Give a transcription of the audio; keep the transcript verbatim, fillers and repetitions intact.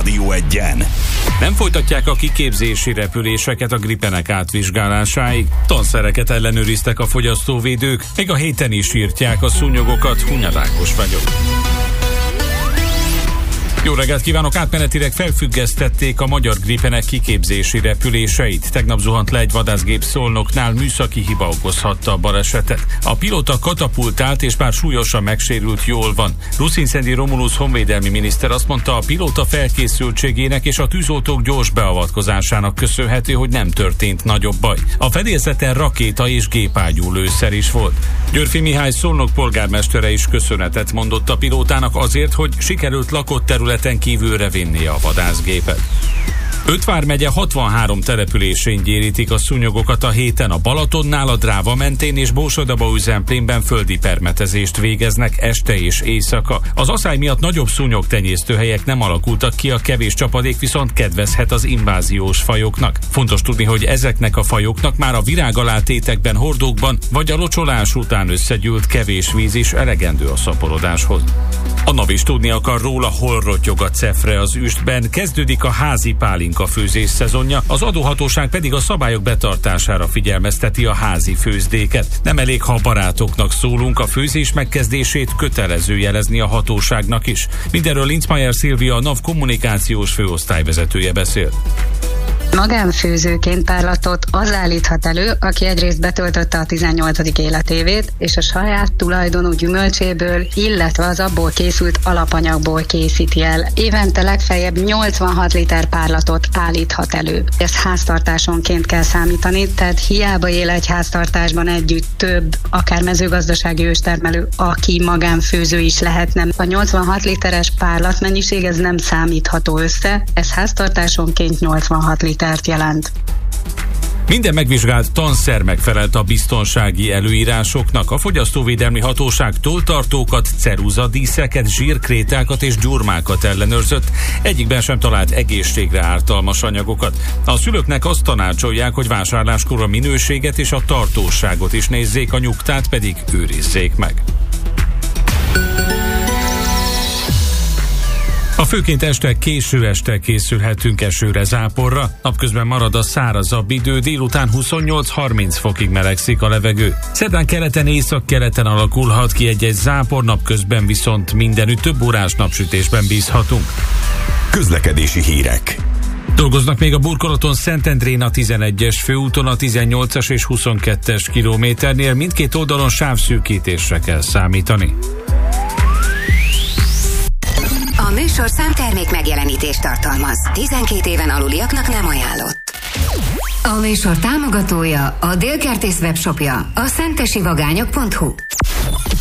Rádió Egyen. Nem folytatják a kiképzési repüléseket a gripenek átvizsgálásáig. Tanszereket ellenőriztek a fogyasztóvédők, még a héten is írtják a szúnyogokat. Hunyadákos vagyok. Jó reggelt kívánok! Átmenetileg felfüggesztették a magyar gripenek kiképzési repüléseit. Tegnap zuhant le egy vadászgép Szolnoknál, műszaki hiba okozhatta a balesetet. A pilóta katapultált, és bár súlyosan megsérült, jól van. Ruszinszendi Romulus honvédelmi miniszter azt mondta, a pilóta felkészültségének és a tűzoltók gyors beavatkozásának köszönhető, hogy nem történt nagyobb baj. A fedélzeten rakéta és gépágyú lőszer is volt. Györfi Mihály Szolnok polgármestere is köszönetet mondott a pilótának azért, hogy sikerült lakott területen kívülre vinni a vadászgépet. Öt vármegye hatvanhárom településén gyérítik a szúnyogokat a héten. A Balatonnál, a Dráva mentén és Borsod-Abaúj-Zemplényben földi permetezést végeznek este és éjszaka. Az aszály miatt nagyobb szúnyogtenyésztőhelyek nem alakultak ki, a kevés csapadék viszont kedvezhet az inváziós fajoknak. Fontos tudni, hogy ezeknek a fajoknak már a virágalátétekben, hordókban vagy a locsolás után összegyűlt kevés víz is elegendő a szaporodáshoz. A NAV is tudni akar róla, hol rottyog a cefre az üstben. Kezdődik a házi pálinka főzés szezonja, az adóhatóság pedig a szabályok betartására figyelmezteti a házi főzdéket. Nem elég, ha a barátoknak szólunk, a főzés megkezdését kötelező jelezni a hatóságnak is. Mindenről Linzmeier Szilvia, a NAV kommunikációs főosztályvezetője beszélt. Magánfőzőként párlatot az állíthat elő, aki egyrészt betöltötte a tizennyolcadik életévét, és a saját tulajdonú gyümölcséből, illetve az abból készült alapanyagból készíti el. Évente legfeljebb nyolcvanhat liter párlatot állíthat elő. Ezt háztartásonként kell számítani, tehát hiába él egy háztartásban együtt több, akár mezőgazdasági őstermelő, aki magánfőző is lehetne. A nyolcvanhat literes párlatmennyiség ez nem számítható össze, ez háztartásonként nyolcvanhat liter jelent. Minden megvizsgált tanszer megfelelt a biztonsági előírásoknak. A fogyasztóvédelmi hatóság tolltartókat, ceruzadíszeket, zsírkrétákat és gyurmákat ellenőrzött. Egyikben sem talált egészségre ártalmas anyagokat. A szülőknek azt tanácsolják, hogy vásárláskor a minőséget és a tartóságot is nézzék, a nyugtát pedig őrizzék meg. A főként este, késő este készülhetünk esőre, záporra. Napközben marad a szárazabb idő, délután huszonnyolc-harminc fokig melegszik a levegő. Szerdán keleten, északkeleten alakulhat ki egy-egy zápor, napközben viszont mindenütt több órás napsütésben bízhatunk. Közlekedési hírek. Dolgoznak még a burkolaton Szentendrén a tizenegyes főúton, a tizennyolcas és huszonkettes kilométernél, mindkét oldalon sávszűkítésre kell számítani. A műsorszám termék megjelenítést tartalmaz. tizenkét éven aluliaknak nem ajánlott. A műsor támogatója, a Délkertész webshopja, a szentesivagányok pont hu.